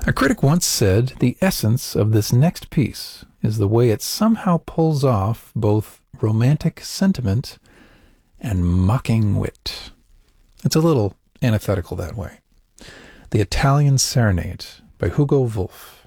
A critic once said the essence of this next piece is the way it somehow pulls off both romantic sentiment and mocking wit. It's a little antithetical that way. The Italian Serenade by Hugo Wolf.